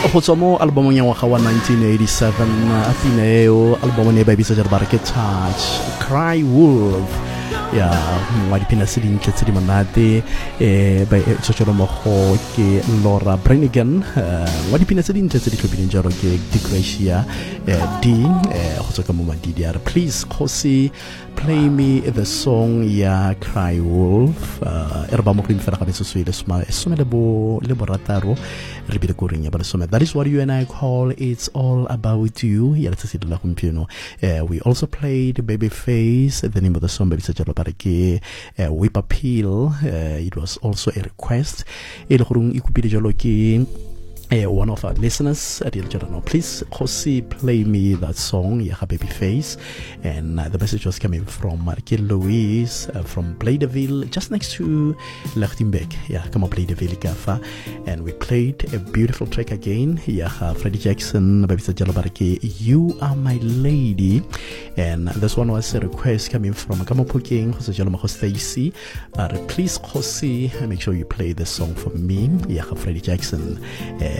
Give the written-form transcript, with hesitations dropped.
go tswa mo albumong ya ngwaga wa 1987 pina eo albumong e ba bitsa jalo ba re ke Touch Cry Wolf ya mwa dipina tse dintle tse di monate ba tshotsolo mo go ke Laura Branigan wa dipina tse dintle tse di tlhophileng jalo ke Gracia D go tswa ka mo madidi ya re please Khosi play me the song ya Cry Wolf re ba mo go fela ga betso ile some le bo rataro re bile go reng ya ba some. That is what you and I call It's All About You ya let's see la gompieno. We also played Babyface, the name of the song ba bitsa jalo ke Whip Appeal. It was also a request e le gore ikupile jalo ke one of our listeners at the channel. Please Khosi play me that song ya Babyface, and the message was coming from Marquis Louise from Bladeville, just next to Lichtenberg. Yeah, come on Bladeville Gafa, and we played a beautiful track again. Yeah, Freddie Jackson, You Are My Lady, and this one was a request coming from Kamopoking, Stacy. Please Khosi, make sure you play the song for me. Yeah, Freddie Jackson.